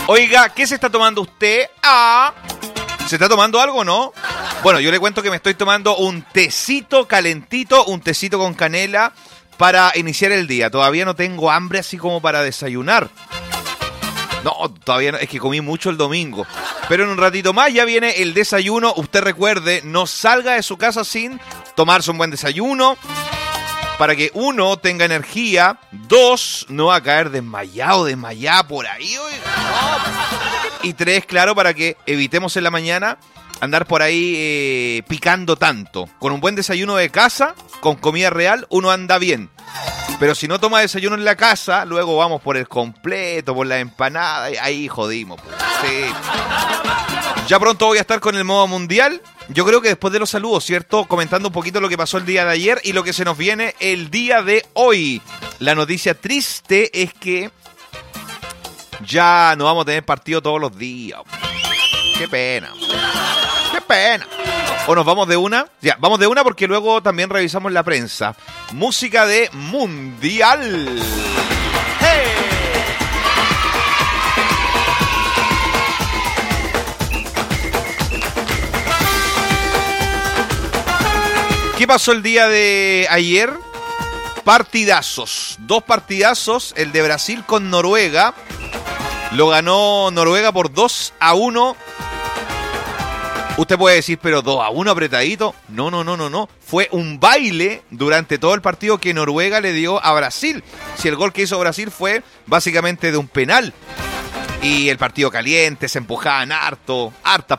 Oiga, ¿qué se está tomando usted? ¿Se está tomando algo o no? Bueno, yo le cuento que me estoy tomando un tecito calentito, un tecito con canela para iniciar el día. Todavía no tengo hambre así como para desayunar. No, todavía no, es que comí mucho el domingo. Pero en un ratito más ya viene el desayuno. Usted recuerde, no salga de su casa sin tomarse un buen desayuno. Para que uno tenga energía. 2, no va a caer desmayada por ahí. Oiga, no. Y 3, claro, para que evitemos en la mañana andar por ahí picando tanto. Con un buen desayuno de casa, con comida real, uno anda bien. Pero si no toma desayuno en la casa, luego vamos por el completo, por la empanada, y ahí jodimos. Pues. Sí. Ya pronto voy a estar con el modo mundial. Yo creo que después de los saludos, ¿cierto? Comentando un poquito lo que pasó el día de ayer y lo que se nos viene el día de hoy. La noticia triste es que ya no vamos a tener partido todos los días. Qué pena. Qué pena. ¿O nos vamos de una? Ya, vamos de una porque luego también revisamos la prensa. Música de Mundial. ¡Hey! ¿Qué pasó el día de ayer? Partidazos. 2 partidazos. El de Brasil con Noruega. Lo ganó Noruega por 2-1. Usted puede decir, pero 2-1 apretadito. No. Fue un baile durante todo el partido que Noruega le dio a Brasil. Si el gol que hizo Brasil fue básicamente de un penal. Y el partido caliente, se empujaban harta.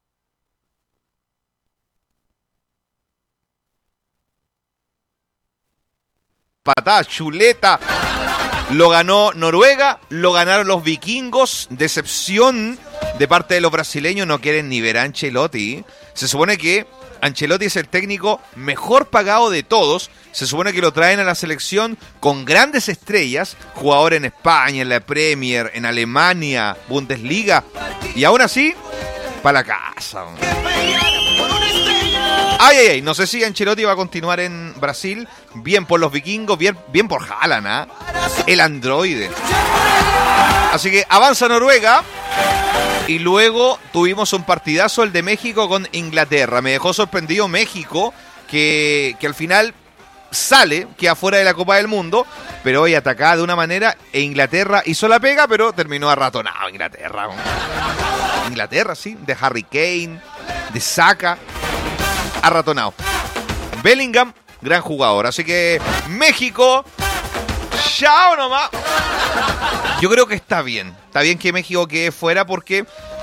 Patada, chuleta. Lo ganó Noruega, lo ganaron los vikingos. Decepción de parte de los brasileños, no quieren ni ver a Ancelotti. Se supone que Ancelotti es el técnico mejor pagado de todos. Se supone que lo traen a la selección con grandes estrellas, jugadores en España, en la Premier, en Alemania, Bundesliga. Y aún así, para la casa. Ay, no sé si Ancelotti va a continuar en Brasil. Bien por los vikingos, bien por Haaland, ¿eh? El androide. Así que avanza Noruega. Y luego tuvimos un partidazo, el de México con Inglaterra. Me dejó sorprendido México, que al final queda fuera de la Copa del Mundo, pero hoy atacada de una manera, e Inglaterra hizo la pega, pero terminó arratonado Inglaterra. Inglaterra, sí, de Harry Kane, de Saka, arratonado. Bellingham, gran jugador. Así que México, chao nomás. Yo creo que está bien que México quede fuera porque